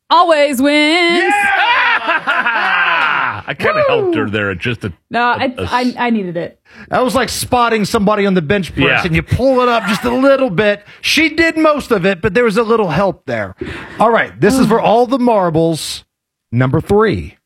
always wins. I kind of helped her there at just a... No, I needed it. That was like spotting somebody on the bench press, and you pull it up just a little bit. She did most of it, but there was a little help there. All right, this is for all the marbles. Number 3.